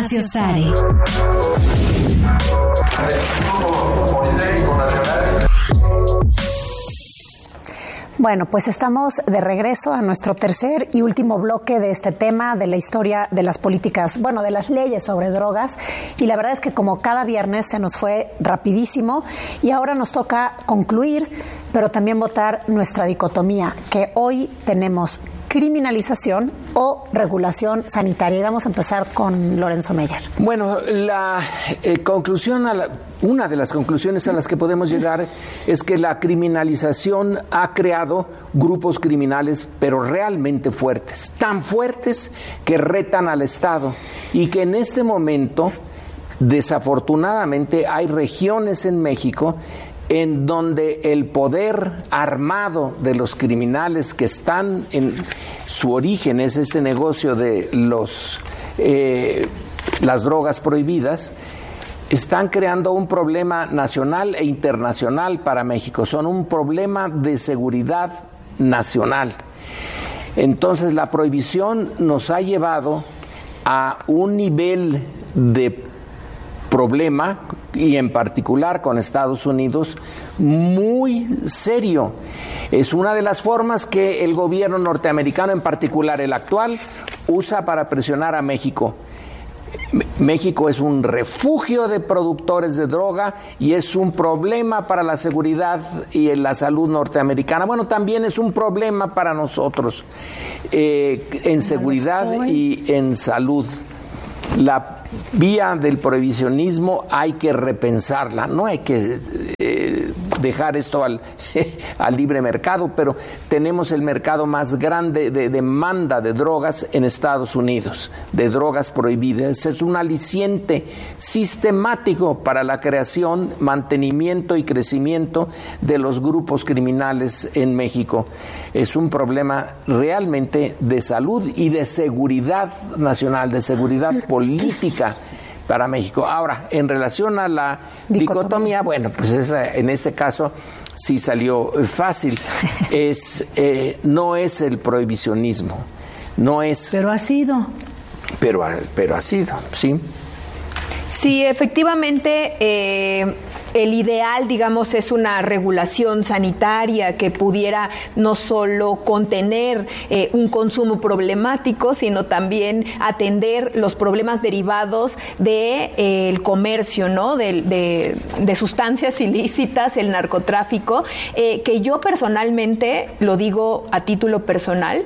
Ignacio Sare. Bueno, pues estamos de regreso a nuestro tercer y último bloque de este tema de la historia de las políticas, bueno, de las leyes sobre drogas. Y la verdad es que como cada viernes se nos fue rapidísimo y ahora nos toca concluir, pero también votar nuestra dicotomía, que hoy tenemos criminalización o regulación sanitaria. Y vamos a empezar con Lorenzo Meyer. Bueno, la conclusión, una de las conclusiones a las que podemos llegar es que la criminalización ha creado grupos criminales, pero realmente fuertes, tan fuertes que retan al Estado y que en este momento, desafortunadamente, hay regiones en México en donde el poder armado de los criminales que están en su origen es este negocio de las drogas prohibidas, están creando un problema nacional e internacional para México. Son un problema de seguridad nacional. Entonces, la prohibición nos ha llevado a un nivel de problema, y en particular con Estados Unidos, muy serio. Es una de las formas que el gobierno norteamericano, en particular el actual, usa para presionar a México. México es un refugio de productores de droga y es un problema para la seguridad y la salud norteamericana. Bueno, también es un problema para nosotros en seguridad y en salud. La vía del prohibicionismo hay que repensarla, no hay que dejar esto al libre mercado, pero tenemos el mercado más grande de demanda de drogas en Estados Unidos, de drogas prohibidas. Es un aliciente sistemático para la creación, mantenimiento y crecimiento de los grupos criminales en México. Es un problema realmente de salud y de seguridad nacional, de seguridad política para México. Ahora, en relación a la dicotomía, bueno, pues en este caso sí salió fácil. No es el prohibicionismo, no es... Pero ha sido. Pero ha sido, sí. Sí, efectivamente, el ideal, digamos, es una regulación sanitaria que pudiera no solo contener un consumo problemático, sino también atender los problemas derivados del comercio, ¿no? De sustancias ilícitas, el narcotráfico, que yo personalmente, lo digo a título personal,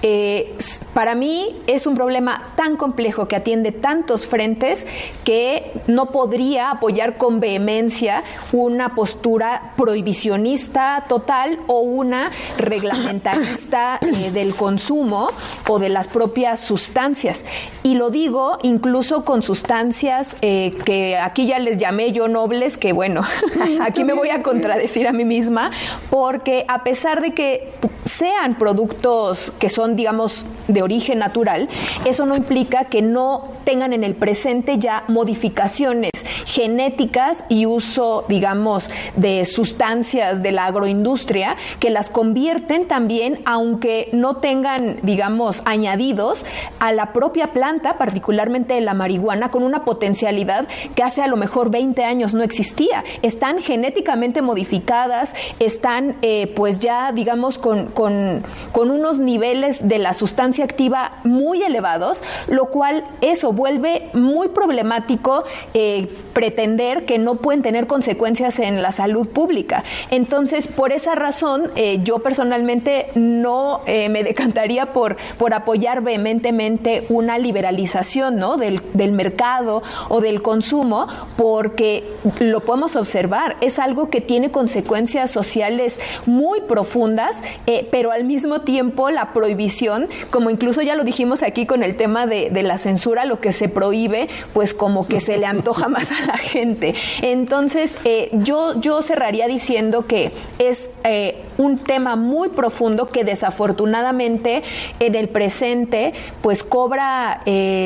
para mí es un problema tan complejo que atiende tantos frentes que no podría apoyar con vehemencia una postura prohibicionista total o una reglamentarista del consumo o de las propias sustancias. Y lo digo incluso con sustancias que aquí ya les llamé yo nobles, que bueno, aquí me voy a contradecir a mí misma, porque a pesar de que sean productos que son, digamos, de origen natural, eso no implica que no tengan en el presente ya modificaciones genéticas y uso, digamos, de sustancias de la agroindustria que las convierten también, aunque no tengan, digamos, añadidos a la propia planta, particularmente la marihuana, con una potencialidad que hace a lo mejor 20 años no existía. Están genéticamente modificadas, están pues ya, digamos, con unos niveles de la sustancia activa muy elevados, lo cual eso vuelve muy problemático pretender que no pueden tener consecuencias en la salud pública. Entonces, por esa razón, yo personalmente no me decantaría por apoyar vehementemente una liberalización, ¿no?, del mercado o del consumo, porque lo podemos observar, es algo que tiene consecuencias sociales muy profundas, pero al mismo tiempo la prohibición, como incluso ya lo dijimos aquí con el tema de la censura, lo que se prohíbe, pues como que se le antoja más a la gente. Entonces, yo cerraría diciendo que es un tema muy profundo que desafortunadamente en el presente pues cobra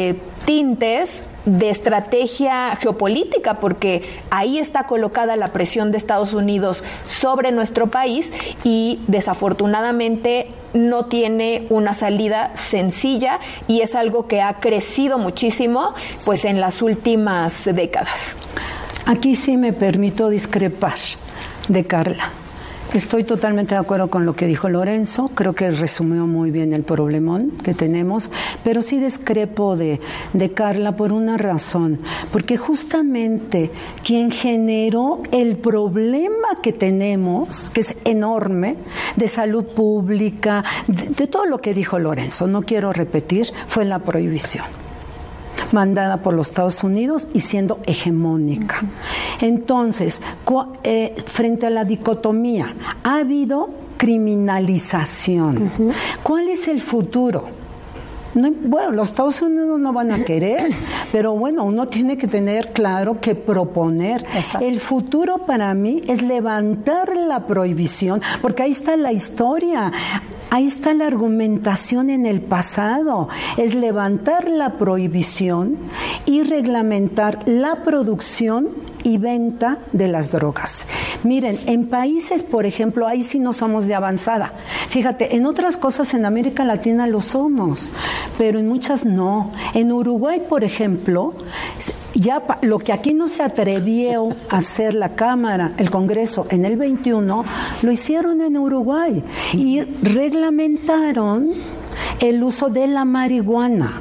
tintes de estrategia geopolítica, porque ahí está colocada la presión de Estados Unidos sobre nuestro país y desafortunadamente no tiene una salida sencilla, y es algo que ha crecido muchísimo pues en las últimas décadas. Aquí sí me permito discrepar de Carla. Estoy totalmente de acuerdo con lo que dijo Lorenzo, creo que resumió muy bien el problemón que tenemos, pero sí discrepo de Carla por una razón, porque justamente quien generó el problema que tenemos, que es enorme, de salud pública, de todo lo que dijo Lorenzo, no quiero repetir, fue la prohibición mandada por los Estados Unidos y siendo hegemónica. Entonces, frente a la dicotomía, ha habido criminalización. ¿Cuál es el futuro? No, bueno, los Estados Unidos no van a querer, pero bueno, uno tiene que tener claro que proponer. Exacto. El futuro para mí es levantar la prohibición, porque ahí está la historia. Ahí está la argumentación en el pasado, es levantar la prohibición y reglamentar la producción y venta de las drogas. Miren, en países, por ejemplo, ahí sí no somos de avanzada. Fíjate, en otras cosas en América Latina lo somos, pero en muchas no. En Uruguay, por ejemplo, ya lo que aquí no se atrevió a hacer la Cámara, el Congreso en el 21, lo hicieron en Uruguay y reglamentaron el uso de la marihuana.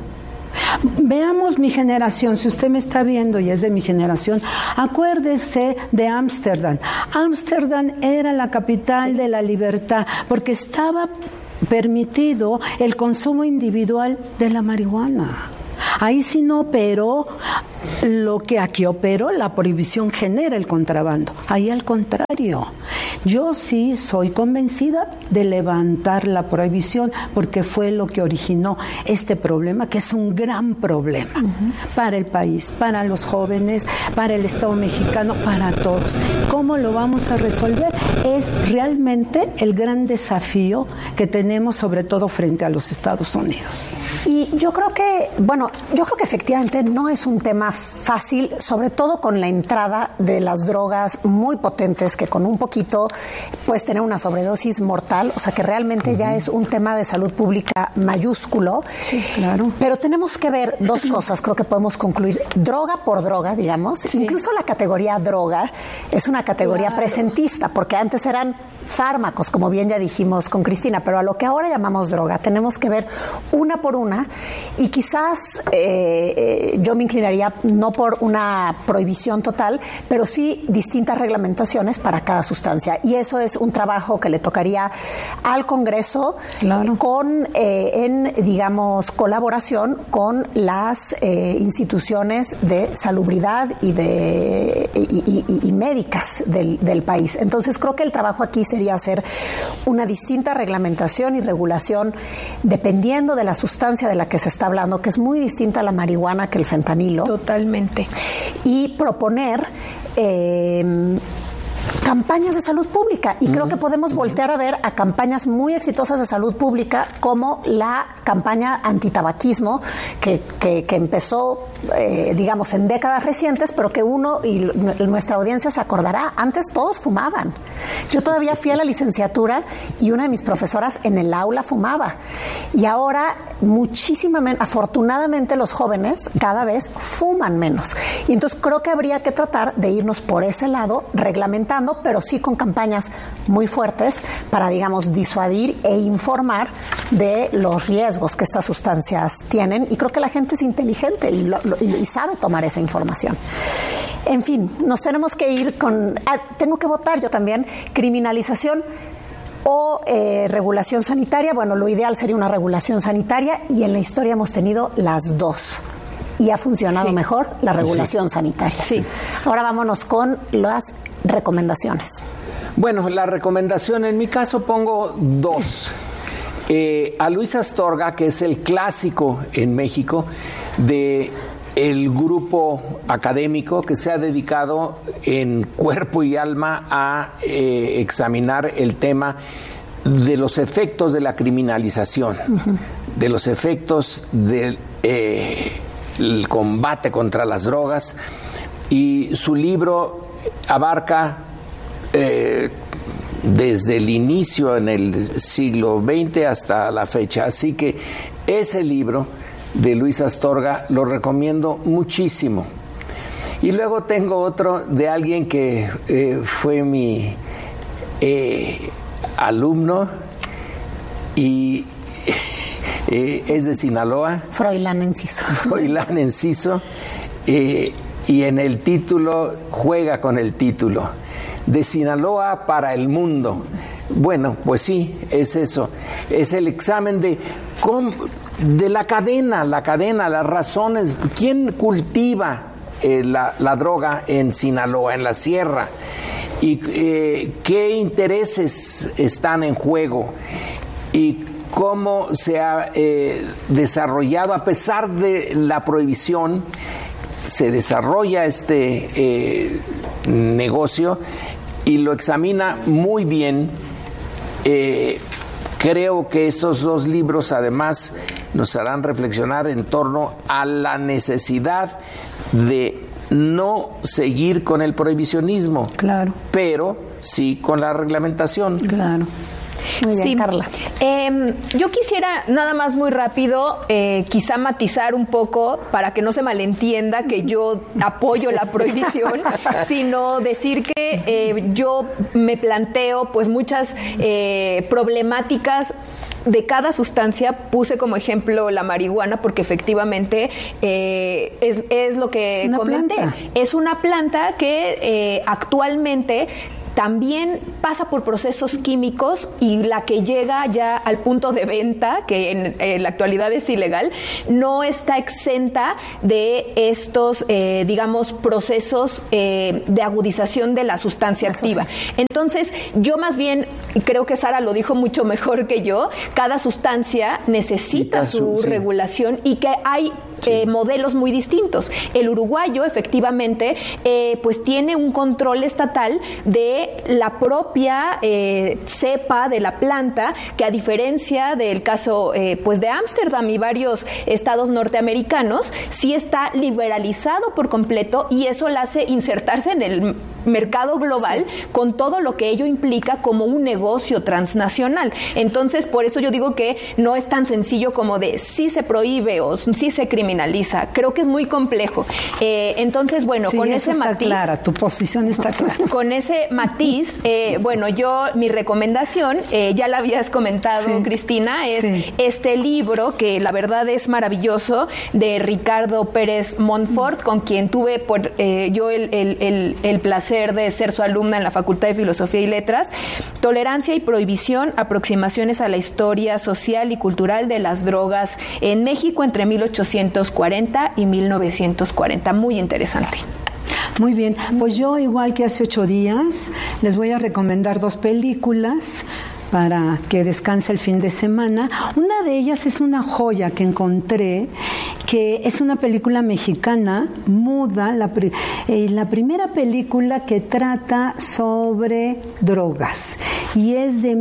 Veamos mi generación, si usted me está viendo y es de mi generación, acuérdese de Ámsterdam. Ámsterdam era la capital de la libertad porque estaba permitido el consumo individual de la marihuana. Ahí sí no operó lo que aquí operó, la prohibición genera el contrabando. Ahí al contrario. Yo sí soy convencida de levantar la prohibición porque fue lo que originó este problema, que es un gran problema para el país, para los jóvenes, para el Estado mexicano, para todos. ¿Cómo lo vamos a resolver? Es realmente el gran desafío que tenemos, sobre todo frente a los Estados Unidos. Y yo creo que, efectivamente no es un tema fácil, sobre todo con la entrada de las drogas muy potentes que con un poquito puedes tener una sobredosis mortal, o sea que realmente ya es un tema de salud pública mayúsculo. Sí, claro. Pero tenemos que ver dos cosas, creo que podemos concluir, droga por droga, digamos. Sí. Incluso la categoría droga es una categoría presentista, porque antes eran fármacos, como bien ya dijimos con Cristina, pero a lo que ahora llamamos droga tenemos que ver una por una, y quizás yo me inclinaría no por una prohibición total, pero sí distintas reglamentaciones para cada sustancia, y eso es un trabajo que le tocaría al Congreso, claro, en digamos colaboración con las instituciones de salubridad y médicas del país. Entonces creo que el trabajo aquí sería hacer una distinta reglamentación y regulación dependiendo de la sustancia de la que se está hablando, que es muy distinta a la marihuana que el fentanilo. Totalmente. Y proponer campañas de salud pública, y creo que podemos voltear a ver a campañas muy exitosas de salud pública como la campaña antitabaquismo que empezó digamos en décadas recientes, pero que uno y nuestra audiencia se acordará, antes todos fumaban. Yo todavía fui a la licenciatura y una de mis profesoras en el aula fumaba, y ahora afortunadamente los jóvenes cada vez fuman menos, y entonces creo que habría que tratar de irnos por ese lado, reglamentando, pero sí con campañas muy fuertes para, digamos, disuadir e informar de los riesgos que estas sustancias tienen, y creo que la gente es inteligente y sabe tomar esa información. En fin, nos tenemos que ir con... tengo que votar yo también, criminalización o regulación sanitaria. Bueno, lo ideal sería una regulación sanitaria, y en la historia hemos tenido las dos. Y ha funcionado mejor la regulación sanitaria. Sí. Ahora vámonos con las recomendaciones. Bueno, la recomendación, en mi caso pongo dos. A Luis Astorga, que es el clásico en México de el grupo académico que se ha dedicado en cuerpo y alma a examinar el tema de los efectos de la criminalización, de los efectos del el combate contra las drogas, y su libro abarca desde el inicio en el siglo XX hasta la fecha. Así que ese libro de Luis Astorga lo recomiendo muchísimo. Y luego tengo otro de alguien que fue mi alumno y es de Sinaloa. Froilán Enciso. Froilán Enciso. Y en el título, juega con el título, de Sinaloa para el mundo. Bueno, pues sí, es eso. Es el examen de la cadena, las razones. ¿Quién cultiva la droga en Sinaloa, en la sierra? ¿Y qué intereses están en juego? ¿Y cómo se ha desarrollado, a pesar de la prohibición, se desarrolla este negocio? Y lo examina muy bien. Creo que estos dos libros además nos harán reflexionar en torno a la necesidad de no seguir con el prohibicionismo, claro, pero sí con la reglamentación. Claro. Muy bien, sí, Carla. Yo quisiera nada más muy rápido, quizá matizar un poco para que no se malentienda que yo apoyo la prohibición, sino decir que yo me planteo pues muchas problemáticas de cada sustancia. Puse como ejemplo la marihuana porque efectivamente es lo que comenté. Es una planta que actualmente también pasa por procesos químicos, y la que llega ya al punto de venta, que en la actualidad es ilegal, no está exenta de estos, digamos, procesos de agudización de la sustancia activa. Sí. Entonces, yo más bien, creo que Sara lo dijo mucho mejor que yo, cada sustancia necesita su regulación, y que hay modelos muy distintos. El uruguayo, efectivamente, pues tiene un control estatal de la propia cepa de la planta, que a diferencia del caso pues de Ámsterdam y varios estados norteamericanos, sí está liberalizado por completo, y eso la hace insertarse en el mercado global, sí, con todo lo que ello implica como un negocio transnacional. Entonces, por eso yo digo que no es tan sencillo como de si se prohíbe o si se criminaliza. Creo que es muy complejo. Entonces, bueno, sí, con ese está matiz, clara, tu posición está clara. Con ese matiz, bueno, mi recomendación, ya la habías comentado, sí, Cristina, es este libro, que la verdad es maravilloso, de Ricardo Pérez Montfort, con quien tuve yo el placer de ser su alumna en la Facultad de Filosofía y Letras. Tolerancia y prohibición, aproximaciones a la historia social y cultural de las drogas en México entre 1840 y 1940. Muy interesante. Muy bien, pues yo, igual que hace 8 días, les voy a recomendar 2 películas para que descanse el fin de semana. Una de ellas es una joya que encontré, que es una película mexicana, muda, la primera película que trata sobre drogas, y es de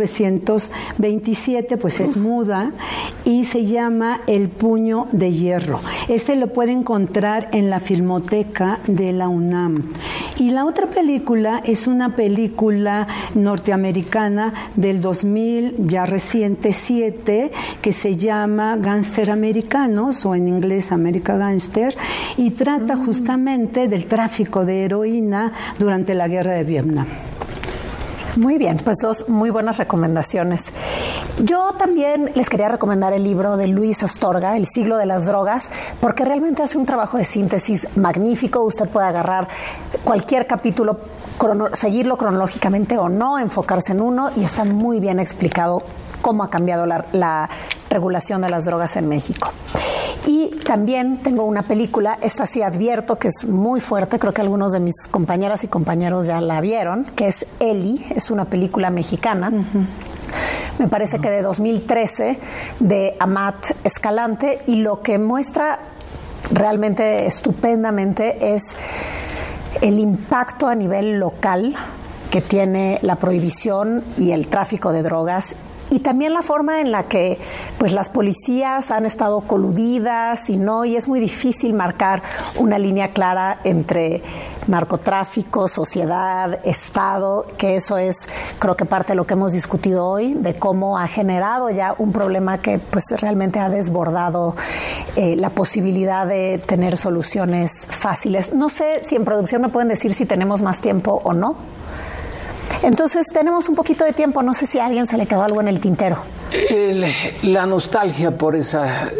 1927, pues es muda, y se llama El puño de hierro. Lo puede encontrar en la Filmoteca de la UNAM. Y la otra película es una película norteamericana del 2000, ya reciente, 7, que se llama Gánster Americanos, o en inglés America Gangster, y trata justamente del tráfico de heroína durante la guerra de Vietnam. Muy bien, pues 2 muy buenas recomendaciones. Yo también les quería recomendar el libro de Luis Astorga, El siglo de las drogas, porque realmente hace un trabajo de síntesis magnífico. Usted puede agarrar cualquier capítulo, seguirlo cronológicamente o no, enfocarse en uno, y está muy bien explicado cómo ha cambiado la regulación de las drogas en México. Y también tengo una película, esta sí advierto que es muy fuerte, creo que algunos de mis compañeras y compañeros ya la vieron, que es Eli, es una película mexicana. Me parece que de 2013, de Amat Escalante, y lo que muestra realmente estupendamente es el impacto a nivel local que tiene la prohibición y el tráfico de drogas, y también la forma en la que pues las policías han estado coludidas y es muy difícil marcar una línea clara entre narcotráfico, sociedad, Estado, que eso es creo que parte de lo que hemos discutido hoy, de cómo ha generado ya un problema que pues realmente ha desbordado la posibilidad de tener soluciones fáciles. No sé si en producción me pueden decir si tenemos más tiempo o no. Entonces tenemos un poquito de tiempo, no sé si a alguien se le quedó algo en el tintero. La nostalgia por esa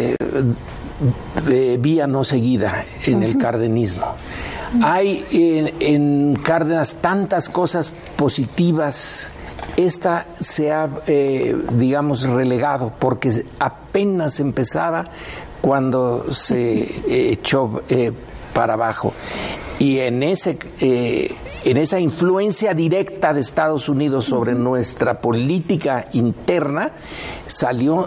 vía no seguida en el cardenismo. Hay en Cárdenas tantas cosas positivas. Esta se ha, digamos, relegado porque apenas empezaba cuando se echó para abajo. Y en esa influencia directa de Estados Unidos sobre nuestra política interna salió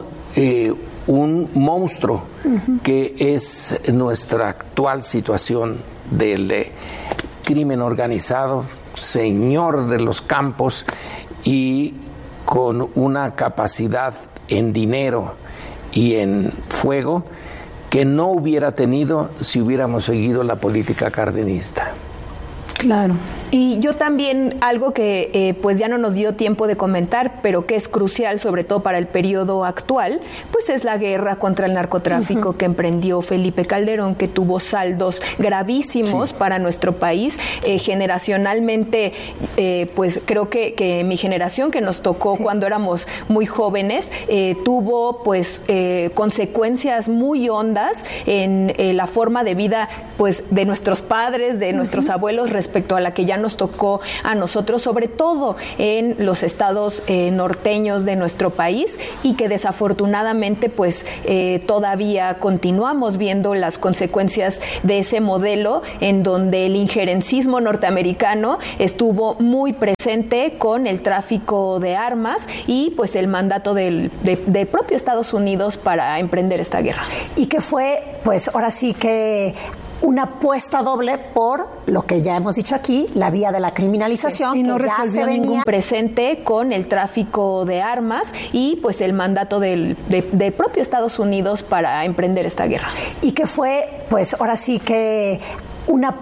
un monstruo que es nuestra actual situación del crimen organizado, señor de los campos y con una capacidad en dinero y en fuego que no hubiera tenido si hubiéramos seguido la política cardenista. Claro. Y yo también, algo que pues ya no nos dio tiempo de comentar, pero que es crucial, sobre todo para el periodo actual, pues es la guerra contra el narcotráfico que emprendió Felipe Calderón, que tuvo saldos gravísimos para nuestro país. Generacionalmente, pues creo que mi generación, que nos tocó cuando éramos muy jóvenes, tuvo pues consecuencias muy hondas en la forma de vida pues de nuestros padres, de nuestros abuelos, respecto a la que ya nos tocó a nosotros, sobre todo en los estados norteños de nuestro país, y que desafortunadamente pues todavía continuamos viendo las consecuencias de ese modelo, en donde el injerencismo norteamericano estuvo muy presente con el tráfico de armas y pues el mandato del propio Estados Unidos para emprender esta guerra. Y que fue pues ahora sí que una apuesta doble por lo que ya hemos dicho aquí, la vía de la criminalización, y no que ya se venía ningún presente con el tráfico de armas y pues el mandato del propio Estados Unidos para emprender esta guerra. Y que fue pues ahora sí que una